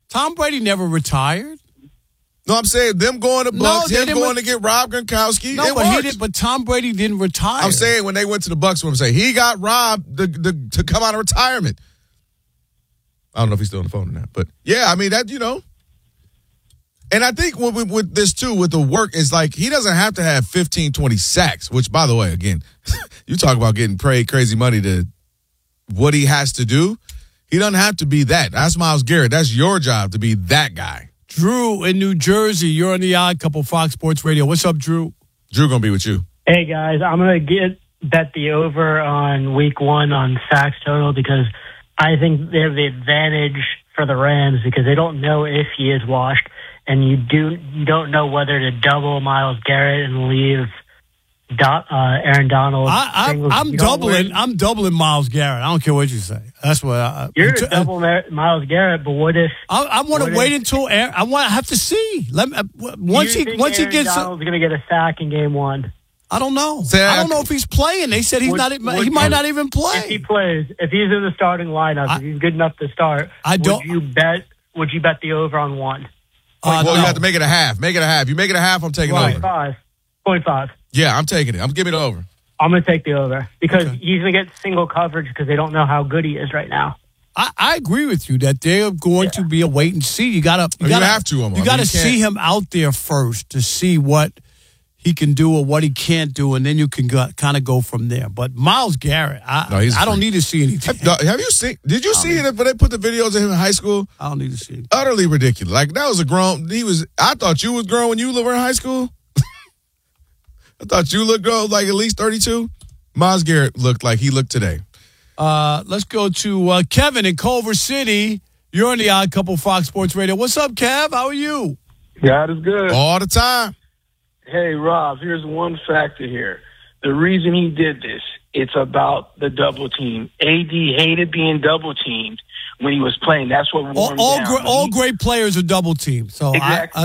Tom Brady never retired. No, I'm saying them going to Bucks, him going to get Rob Gronkowski. No, but Tom Brady didn't retire. I'm saying when they went to the Bucks, what I'm saying, he got robbed to come out of retirement. I don't know if he's still on the phone or not, but yeah, I mean that, you know. And I think with this too, with the work, is like he doesn't have to have 15, 20 sacks. Which, by the way, again, you talk about getting paid crazy money to what he has to do. He doesn't have to be that. That's Myles Garrett. That's your job to be that guy. Drew in New Jersey, you're on the Odd Couple Fox Sports Radio. What's up, Drew? Drew gonna be with you. Hey guys, I'm gonna bet the over on Week 1 on sacks total because I think they have the advantage for the Rams because they don't know if he is washed, and you don't know whether to double Myles Garrett and leave Aaron Donald. I'm doubling Myles Garrett. I don't care what you say. That's what you're double Myles Garrett. But what if I want to wait until I want to have to see? Once he gets Donald's going to get a sack in game 1. I don't know. I don't know if he's playing. They said he might not even play. If he plays, if he's in the starting lineup, if he's good enough to start, would you bet the over on 1? You have to make it a half. Make it a half. You make it a half, I'm taking over. 0.5. Yeah, I'm taking it. I'm giving it over. I'm going to take the over because he's going to get single coverage because they don't know how good he is right now. I agree with you that they're going to be a wait and see. You got to see him out there first to see what he can do or what he can't do, and then you can kind of go from there. But Myles Garrett, I don't need to see anything. Have you seen? Did you see it when they put the videos of him in high school? I don't need to see it. Utterly ridiculous. Like that was a grown. I thought you was grown when you were in high school. I thought you looked like at least 32. Myles Garrett looked like he looked today. Let's go to Kevin in Culver City. You're on the Odd Couple Fox Sports Radio. What's up, Kev? How are you? God is good. All the time. Hey, Rob, here's one factor here. The reason he did this, it's about the double team. AD hated being double teamed when he was playing. That's what wore him down. All great players are double teamed. So exactly.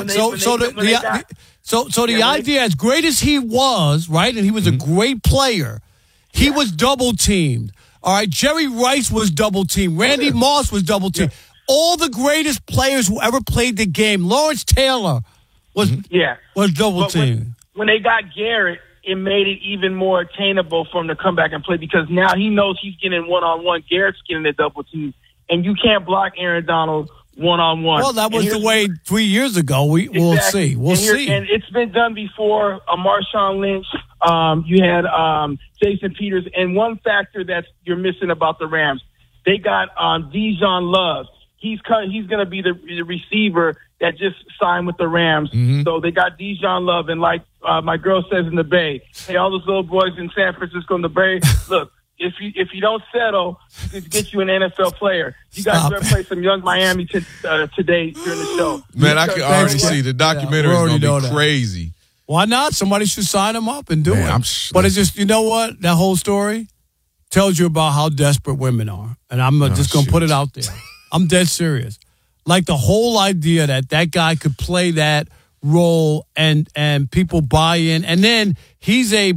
The idea, as great as he was, right, and he was a great player, he was double teamed. All right, Jerry Rice was double teamed. Randy Moss was double teamed. Yeah. All the greatest players who ever played the game. Lawrence Taylor was double teamed. When they got Garrett, it made it even more attainable for him to come back and play because now he knows he's getting one-on-one. Garrett's getting a double team, and you can't block Aaron Donald one-on-one. Well, that was the way 3 years ago. We'll see. We'll see. And it's been done before. Marshawn Lynch, you had Jason Peters. And one factor that you're missing about the Rams, they got Dijon Love. He's going to be the receiver that just signed with the Rams. Mm-hmm. So they got Dijon Love. And like my girl says in the Bay, hey, all those little boys in San Francisco in the Bay, look, if you don't settle, it gets you an NFL player. You guys better play some Young Miami today during the show. Man, I can already see the documentary is going to be crazy. Why not? Somebody should sign him up and do it. But it's just, you know what? That whole story tells you about how desperate women are. And I'm just going to put it out there. I'm dead serious. Like the whole idea that guy could play that role and people buy in. And then he's a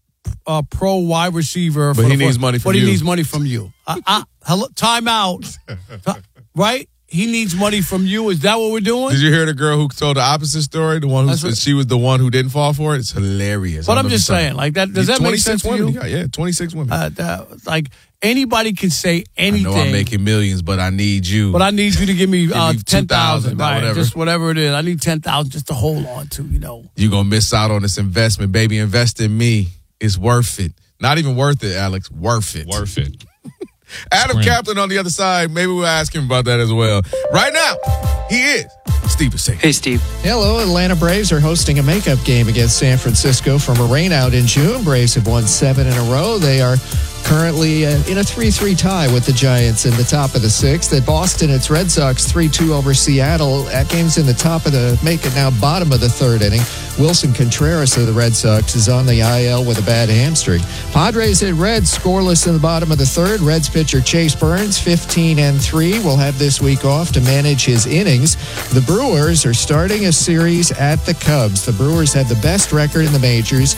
pro wide receiver. But he needs money from you. But he needs money from you. Hello, time out. Right? He needs money from you. Is that what we're doing? Did you hear the girl who told the opposite story? The one she was the one who didn't fall for it? It's hilarious. But I'm just saying, like that. Does that make sense to you? Yeah, 26 women. Like anybody can say anything. I know I'm making millions, but I need you. But I need you to give me 10,000, right? Whatever. Just whatever it is. I need 10,000 just to hold on to. You're gonna miss out on this investment, baby. Invest in me. It's worth it. Not even worth it, Alex. Worth it. Worth it. Adam Kaplan on the other side. Maybe we'll ask him about that as well. Right now, he is Steve Bisceglie. Hey, Steve. Hello. Atlanta Braves are hosting a makeup game against San Francisco from a rainout in June. Braves have won 7 in a row. They are currently in a 3-3 tie with the Giants in the top of the 6th. At Boston, it's Red Sox 3-2 over Seattle. That game's in the top of the, make it now bottom of the 3rd inning. Wilson Contreras of the Red Sox is on the IL with a bad hamstring. Padres at Reds scoreless in the bottom of the 3rd. Reds pitcher Chase Burns, 15-3, will have this week off to manage his innings. The Brewers are starting a series at the Cubs. The Brewers have the best record in the majors.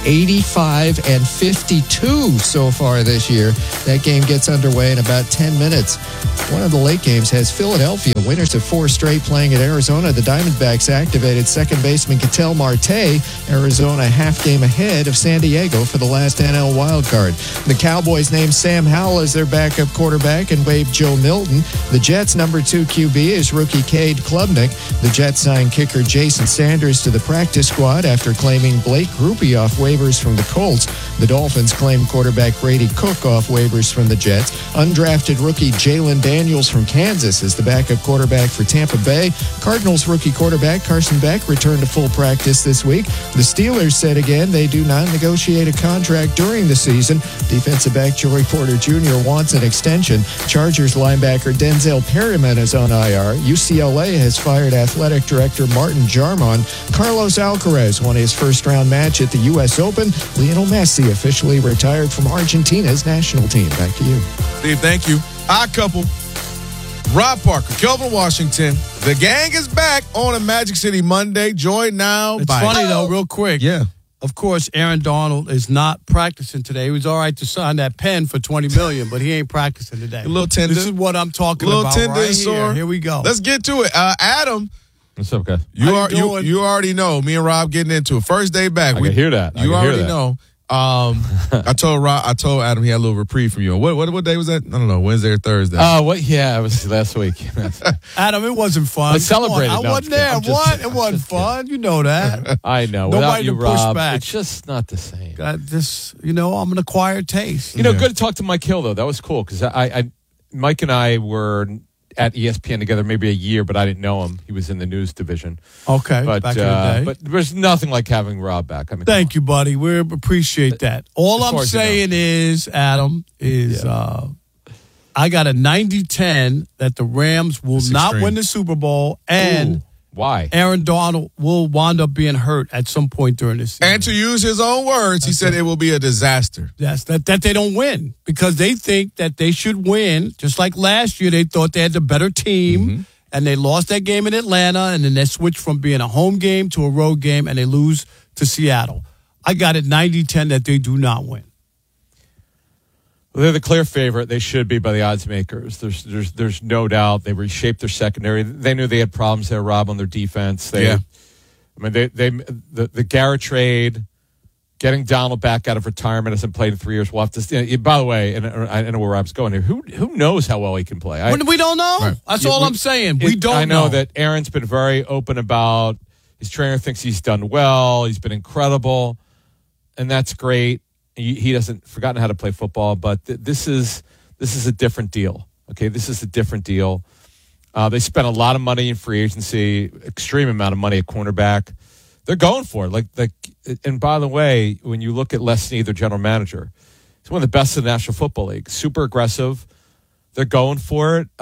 85-52 so far this year. That game gets underway in about 10 minutes. One of the late games has Philadelphia, winners of 4 straight, playing at Arizona. The Diamondbacks activated second baseman Ketel Marte. Arizona half game ahead of San Diego for the last NL wildcard. The Cowboys named Sam Howell as their backup quarterback and waived Joe Milton. The Jets' number 2 QB is rookie Cade Klubnik. The Jets signed kicker Jason Sanders to the practice squad after claiming Blake Grupe off waivers from the Colts. The Dolphins claimed quarterback Brady Cook off waivers from the Jets. Undrafted rookie Jalen Daniels from Kansas is the backup quarterback for Tampa Bay. Cardinals rookie quarterback Carson Beck returned to full practice this week. The Steelers said again they do not negotiate a contract during the season. Defensive back Joey Porter Jr. wants an extension. Chargers linebacker Denzel Perryman is on IR. UCLA has fired athletic director Martin Jarmon. Carlos Alcaraz won his first-round match at the U.S. Open. Lionel Messi officially retired from Argentina's national team. Back to you. Steve, thank you. Odd couple. Rob Parker, Kelvin Washington. The gang is back on a Magic City Monday. Joined now it's by... It's funny, though, real quick. Yeah. Of course, Aaron Donald is not practicing today. He was all right to sign that pen for $20 million, but he ain't practicing today. A little tender. This is what I'm talking about tender right sore. Here we go. Let's get to it. Adam. What's up, guys? You already know. Me and Rob getting into it. First day back. I can hear that. You already know. I told Adam he had a little reprieve from you. What day was that? I don't know, Wednesday or Thursday. Yeah, it was last week. Adam, it wasn't fun. I celebrated. I wasn't there. What? It wasn't fun. You know that. I know. Nobody Without you, to push Rob, back. it's just not the same. I'm an acquired taste. Good to talk to Mike Hill, though. That was cool because Mike and I were at ESPN together maybe a year, but I didn't know him. He was in the news division. Okay, but, back in the day. But there's nothing like having Rob back. I mean, thank you, buddy. We appreciate that. All I'm saying is, Adam, I got a 90-10 that the Rams will not win the Super Bowl, and why? Aaron Donald will wind up being hurt at some point during this season. And to use his own words, he said it will be a disaster. Yes, that they don't win because they think that they should win. Just like last year, they thought they had the better team, and they lost that game in Atlanta, and then they switched from being a home game to a road game, and they lose to Seattle. I got it 90-10 that they do not win. Well, they're the clear favorite. They should be by the odds makers. There's no doubt. They reshaped their secondary. They knew they had problems there, Rob, on their defense. The Garrett trade, getting Donald back out of retirement, hasn't played in 3 years. We'll have to. By the way, and I know where Rob's going here. Who knows how well he can play? We don't know. Right. That's all I'm saying. We don't know. I know that Aaron's been very open about his trainer thinks he's done well. He's been incredible, and that's great. He hasn't forgotten how to play football, but this is a different deal. Okay, this is a different deal. They spent a lot of money in free agency, extreme amount of money at cornerback. They're going for it. And by the way, when you look at Les Snead, their general manager, he's one of the best in the National Football League. Super aggressive. They're going for it.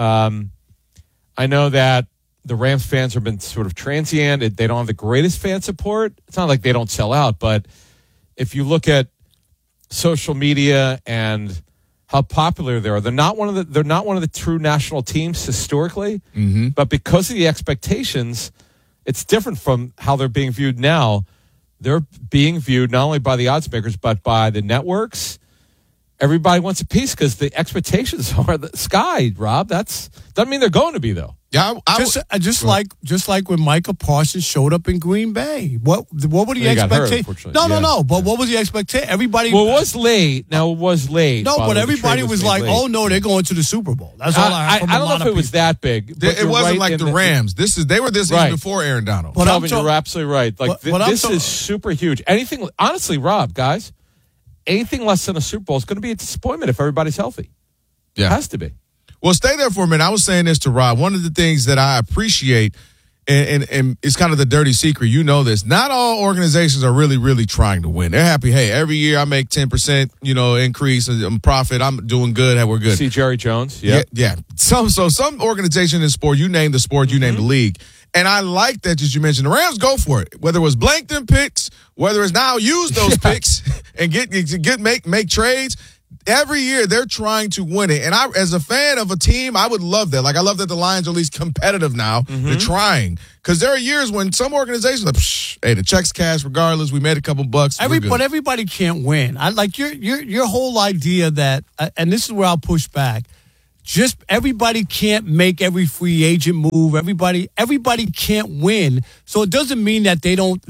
I know that the Rams fans have been sort of transient. They don't have the greatest fan support. It's not like they don't sell out, but if you look at social media and how popular they are, they're not one of the true national teams historically. But because of the expectations, it's different from how they're being viewed now. They're being viewed not only by the odds makers but by the networks. Everybody wants a piece because the expectations are the sky. Rob, doesn't mean they're going to be though. Yeah, just like when Micah Parsons showed up in Green Bay. What were the expectations? No. But what was the expectation? Everybody. Well, it was late. Now it was late. No, but everybody was like, "Oh no, they're going to the Super Bowl." That's all I heard from I don't know if it was that big. It wasn't like the Rams. They were this even before Aaron Donald. But Kelvin, you're absolutely right. This is super huge. Anything, honestly, Rob, guys, anything less than a Super Bowl is going to be a disappointment if everybody's healthy. Yeah, it has to be. Well, stay there for a minute. I was saying this to Rob. One of the things that I appreciate, and it's kind of the dirty secret, you know this, not all organizations are really, really trying to win. They're happy, hey, every year I make 10%, increase in profit. I'm doing good. We're good. See Jerry Jones? Yeah. Some organization in sport, you name the sport, you name the league. And I like that, as you mentioned, the Rams go for it. Whether it was Blankton picks, whether it's now use those picks and make trades. Every year they're trying to win it. And I, as a fan of a team, I would love that. Like, I love that the Lions are at least competitive now. They're trying. Because there are years when some organizations are, hey, the check's cash regardless. We made a couple bucks. But everybody can't win. I like your whole idea that, and this is where I'll push back. Just everybody can't make every free agent move. Everybody can't win. So it doesn't mean that they don't.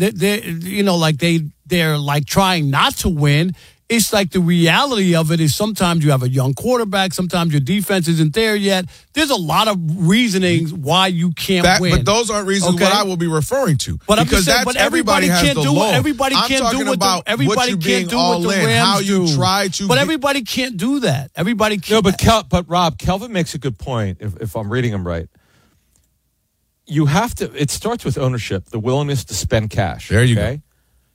They're like trying not to win. It's like the reality of it is sometimes you have a young quarterback. Sometimes your defense isn't there yet. There's a lot of reasonings why you can't win. But those aren't reasons what I will be referring to. But because everybody can't do what everybody can't do with the Rams do. But everybody can't do that. Everybody can't. No, but Rob, Kelvin makes a good point. If I'm reading him right, you have to. It starts with ownership, the willingness to spend cash. There you go.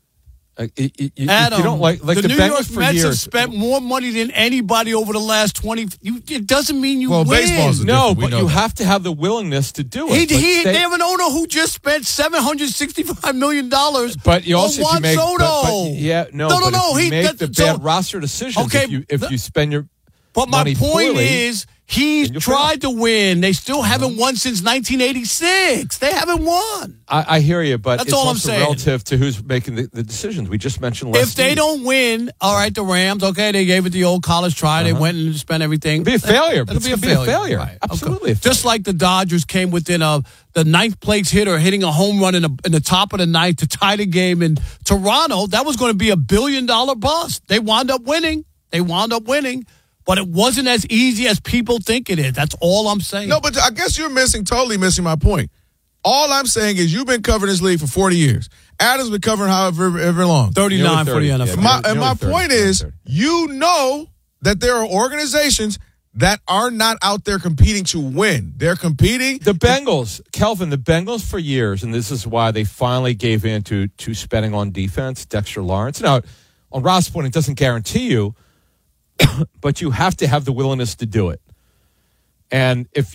Adam, you don't like the New York Mets have spent more money than anybody over the last 20. It doesn't mean you win. Baseball's but you have to have the willingness to do it. They have an owner who just spent $765 million. But you also Juan Soto. He make the bad roster decisions. Okay, if you spend your but money my point poorly, is. He's tried to win. They still haven't won since 1986. They haven't won. I hear you, but that's it's all also I'm saying. Relative to who's making the decisions. We just mentioned if they don't win, all right, the Rams, okay, they gave it the old college try. They went and spent everything. It'll be a failure. It'll be a failure. Right. Absolutely. Okay. Just like the Dodgers came within the ninth place hitter hitting a home run in the top of the ninth to tie the game in Toronto. That was going to be $1 billion bust. They wound up winning. But it wasn't as easy as people think it is. That's all I'm saying. No, but I guess you're totally missing my point. All I'm saying is you've been covering this league for 40 years. Adam's been covering however long. 39 for the NFL. Yeah, my point is, you know that there are organizations that are not out there competing to win. They're competing. The Bengals, Kelvin, the Bengals for years, and this is why they finally gave in to spending on defense, Dexter Lawrence. Now, on Rob's point, it doesn't guarantee you, but you have to have the willingness to do it. And if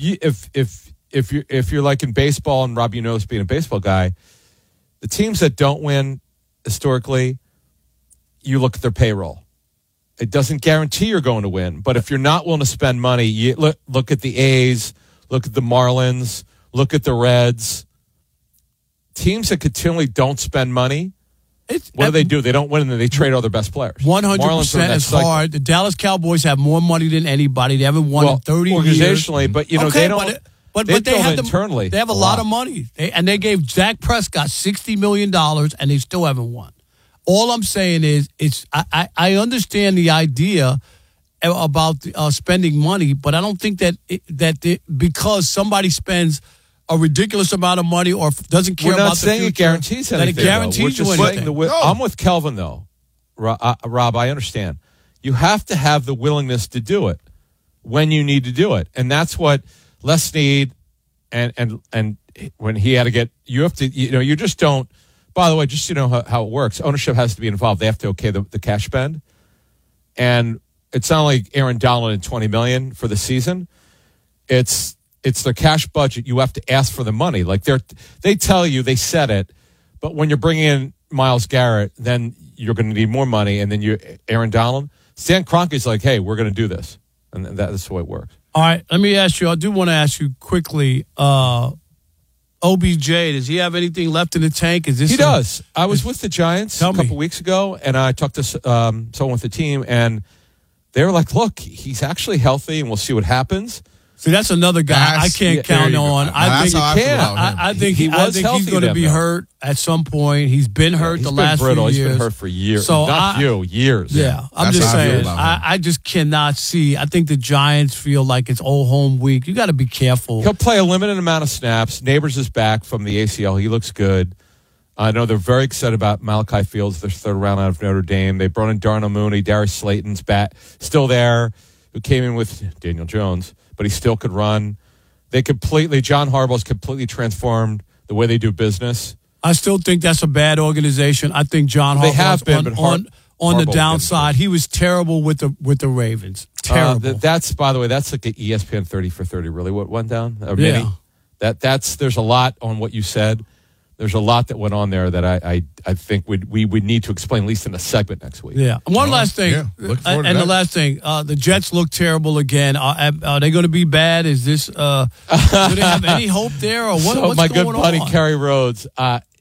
you're like in baseball, and Rob, you know this being a baseball guy, the teams that don't win historically, you look at their payroll. It doesn't guarantee you're going to win, but if you're not willing to spend money, you look at the A's, look at the Marlins, look at the Reds. Teams that continually don't spend money. What do? They don't win, and then they trade all their best players. 100% is hard. The Dallas Cowboys have more money than anybody. They haven't won in 30 years. Organizationally, but they don't. But they have internally. They have a lot of money, and they gave Dak Prescott $60 million, and they still haven't won. All I'm saying is, I understand the idea about spending money, but I don't think that because somebody spends a ridiculous amount of money or doesn't care about the future. We're not saying it guarantees anything. That it guarantees you anything. I'm with Kelvin, though. Rob, I understand. You have to have the willingness to do it when you need to do it. And that's what Les Snead and when he had to get, you have to, you just don't, by the way, just so you know how it works, ownership has to be involved. They have to okay the cash spend. And it's not like Aaron Donald and $20 million for the season. It's their cash budget. You have to ask for the money. Like they tell you, they set it, but when you're bringing in Myles Garrett, then you're going to need more money. And then Aaron Donald, Stan Kroenke's like, hey, we're going to do this. And that's the way it works. All right. Let me ask you, I do want to ask you quickly, OBJ, does he have anything left in the tank? He does. I was with the Giants a couple weeks ago, and I talked to someone with the team, and they were like, look, he's actually healthy, and we'll see what happens. See, that's another guy I can't count on. I think he's going to be hurt at some point. He's been hurt the last few years. He's been hurt for years. So years. Yeah, I'm just saying. I just cannot see. I think the Giants feel like it's old home week. You got to be careful. He'll play a limited amount of snaps. Neighbors is back from the ACL. He looks good. I know they're very excited about Malachi Fields, their third round out of Notre Dame. They brought in Darnell Mooney. Darius Slayton's still there, who came in with Daniel Jones, but he still could run. John Harbaugh's completely transformed the way they do business. I still think that's a bad organization. I think John Harbaugh's on the downside. He was terrible with the Ravens. Terrible. By the way, that's like an ESPN 30 for 30. Really, what went down? Mini. There's a lot on what you said. There's a lot that went on there that I think we would need to explain, at least in a segment next week. Yeah. One last thing. Yeah, the last thing. The Jets look terrible again. Are they going to be bad? Is this? Do they have any hope there, or what's going on? My good buddy Kerry Rhodes.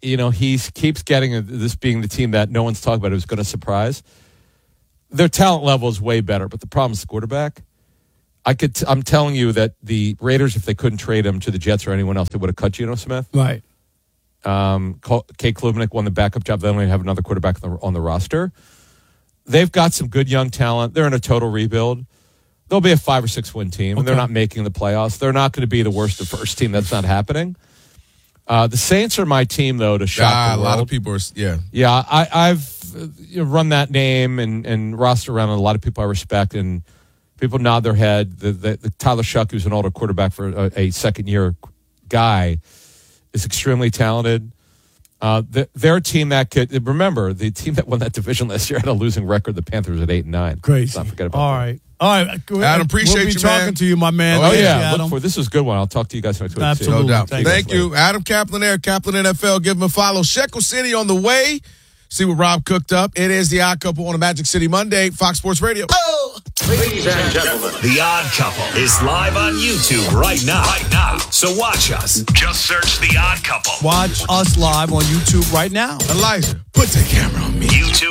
he keeps getting this being the team that no one's talking about who's going to surprise. Their talent level is way better, but the problem is the quarterback. I'm telling you that the Raiders, if they couldn't trade him to the Jets or anyone else, they would have cut Geno Smith. Right. Kate Klubnik won the backup job. They only have another quarterback on the roster. They've got some good young talent. They're in a total rebuild. They'll be a 5 or 6 win team, and they're not making the playoffs. They're not going to be the worst of first team. That's not happening. The Saints are my team, though, to shock the world. A lot of people are, Yeah, I've run that name and roster around a lot of people I respect, and people nod their head. The Tyler Shuck, who's an older quarterback for a second-year guy, is extremely talented. They're a team that could, remember, the team that won that division last year had a losing record. The Panthers at 8-9. Crazy. Let's not forget about All right. Adam, appreciate we'll be you, talking man. to you, my man. Oh, yeah. Adam. This was a good one. I'll talk to you guys next week. Absolutely. No doubt. Thank you. Adam Kaplan there, Kaplan NFL. Give him a follow. Shekel City on the way. See what Rob cooked up. It is The Odd Couple on a Magic City Monday, Fox Sports Radio. Ladies and gentlemen, The Odd Couple is live on YouTube right now. So watch us. Just search The Odd Couple. Watch us live on YouTube right now. Elijah, put the camera on me.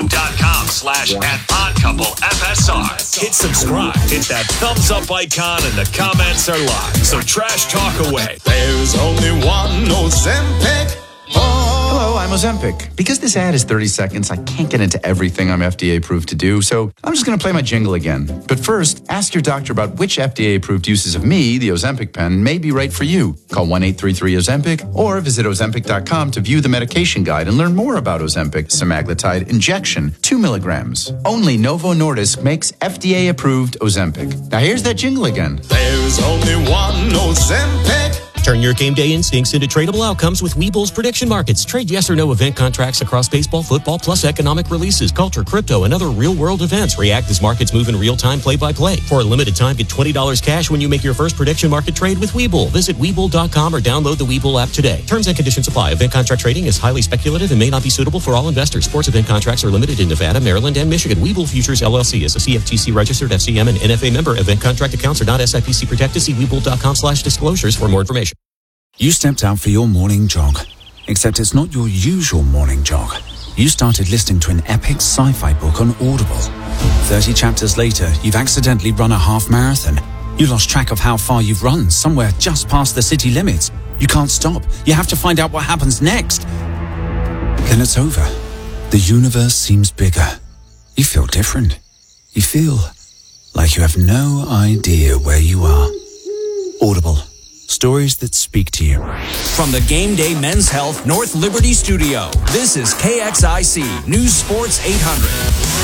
YouTube.com/@oddcouplefsr. Hit subscribe. Hit that thumbs up icon, and the comments are live. So trash talk away. There's only one Ozempic. Hello, I'm Ozempic. Because this ad is 30 seconds, I can't get into everything I'm FDA approved to do, so I'm just going to play my jingle again. But first, ask your doctor about which FDA approved uses of me, the Ozempic pen, may be right for you. Call 1-833-OZEMPIC or visit Ozempic.com to view the medication guide and learn more about Ozempic semaglutide injection, 2 milligrams. Only Novo Nordisk makes FDA approved Ozempic. Now here's that jingle again. There's only one Ozempic. Turn your game day instincts into tradable outcomes with Webull's prediction markets. Trade yes or no event contracts across baseball, football, plus economic releases, culture, crypto, and other real-world events. React as markets move in real time, play-by-play. For a limited time, get $20 cash when you make your first prediction market trade with Webull. Visit Webull.com or download the Webull app today. Terms and conditions apply. Event contract trading is highly speculative and may not be suitable for all investors. Sports event contracts are limited in Nevada, Maryland, and Michigan. Webull Futures, LLC is a CFTC registered FCM and NFA member. Event contract accounts are not SIPC protected. See Webull.com/disclosures for more information. You stepped out for your morning jog, except it's not your usual morning jog. You started listening to an epic sci-fi book on Audible. 30 chapters later, you've accidentally run a half marathon. You lost track of how far you've run, somewhere just past the city limits. You can't stop. You have to find out what happens next. Then it's over. The universe seems bigger. You feel different. You feel like you have no idea where you are. Audible. Stories that speak to you. From the Game Day Men's Health North Liberty Studio, this is KXIC News Sports 800.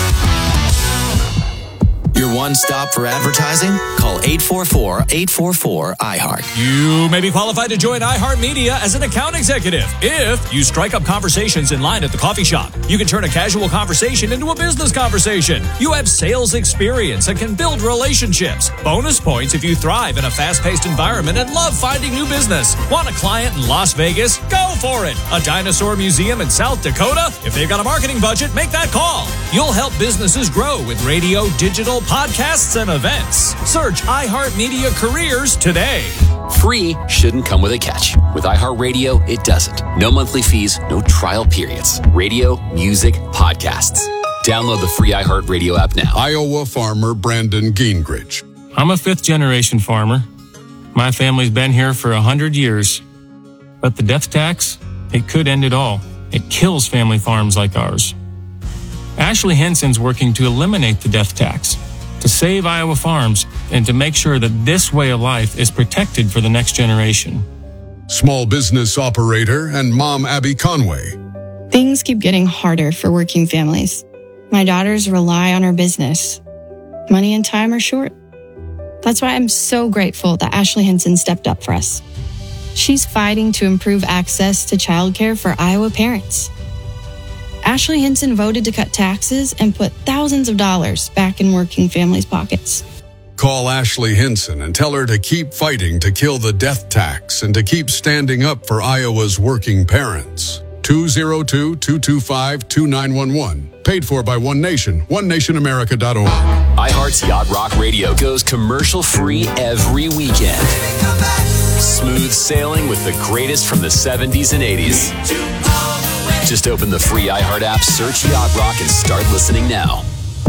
Your one stop for advertising? Call 844-844-iHeart. You may be qualified to join iHeartMedia as an account executive if you strike up conversations in line at the coffee shop. You can turn a casual conversation into a business conversation. You have sales experience and can build relationships. Bonus points if you thrive in a fast-paced environment and love finding new business. Want a client in Las Vegas? Go for it. A dinosaur museum in South Dakota? If they've got a marketing budget, make that call. You'll help businesses grow with radio, digital, podcasts, and events. Search iHeartMedia Careers today. Free shouldn't come with a catch. With iHeartRadio, it doesn't. No monthly fees, no trial periods. Radio, music, podcasts. Download the free iHeartRadio app now. Iowa farmer Brandon Gingrich. I'm a fifth-generation farmer. My family's been here for 100 years. But the death tax, it could end it all. It kills family farms like ours. Ashley Henson's working to eliminate the death tax, to save Iowa farms, and to make sure that this way of life is protected for the next generation. Small business operator and mom Abby Conway. Things keep getting harder for working families. My daughters rely on our business. Money and time are short. That's why I'm so grateful that Ashley Henson stepped up for us. She's fighting to improve access to childcare for Iowa parents. Ashley Henson voted to cut taxes and put thousands of dollars back in working families' pockets. Call Ashley Henson and tell her to keep fighting to kill the death tax and to keep standing up for Iowa's working parents. 202-225-2911. Paid for by One Nation, onenationamerica.org. iHeart's Yacht Rock Radio goes commercial-free every weekend. Smooth sailing with the greatest from the 70s and 80s. Just open the free iHeart app, search Yacht Rock, and start listening now.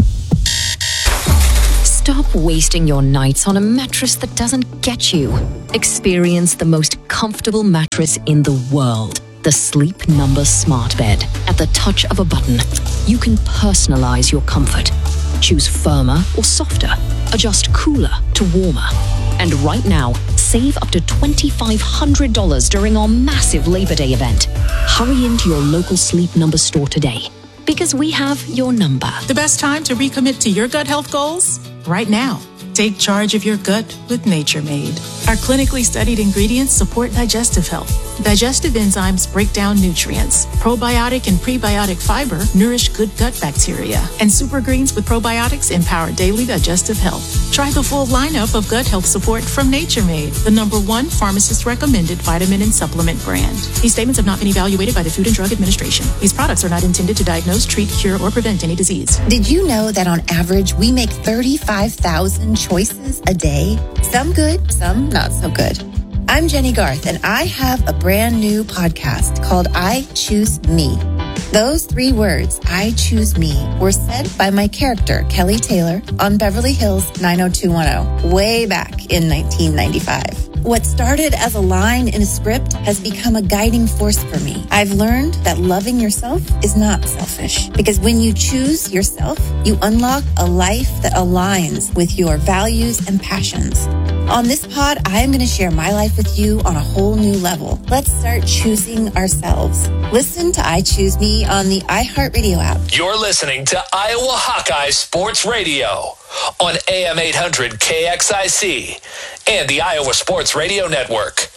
Stop wasting your nights on a mattress that doesn't get you. Experience the most comfortable mattress in the world. The Sleep Number Smart Bed. At the touch of a button, you can personalize your comfort. Choose firmer or softer. Adjust cooler to warmer. And right now, save up to $2,500 during our massive Labor Day event. Hurry into your local Sleep Number store today, because we have your number. The best time to recommit to your gut health goals? Right now. Take charge of your gut with Nature Made. Our clinically studied ingredients support digestive health. Digestive enzymes break down nutrients. Probiotic and prebiotic fiber nourish good gut bacteria. And super greens with probiotics empower daily digestive health. Try the full lineup of gut health support from Nature Made, the #1 pharmacist-recommended vitamin and supplement brand. These statements have not been evaluated by the Food and Drug Administration. These products are not intended to diagnose, treat, cure, or prevent any disease. Did you know that on average, we make 35,000 choices a day? Some good, some not so good. I'm Jenny Garth, and I have a brand new podcast called I Choose Me. Those 3 words, I choose me, were said by my character, Kelly Taylor, on Beverly Hills 90210, way back in 1995. What started as a line in a script has become a guiding force for me. I've learned that loving yourself is not selfish, because when you choose yourself, you unlock a life that aligns with your values and passions. On this pod, I am going to share my life with you on a whole new level. Let's start choosing ourselves. Listen to I Choose Me on the iHeartRadio app. You're listening to Iowa Hawkeye Sports Radio on AM 800 KXIC and the Iowa Sports Radio Network.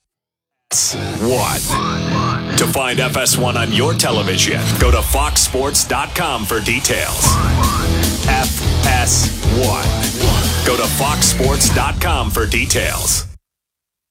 One. To find FS1 on your television, go to foxsports.com for details. FS1. Go to foxsports.com for details.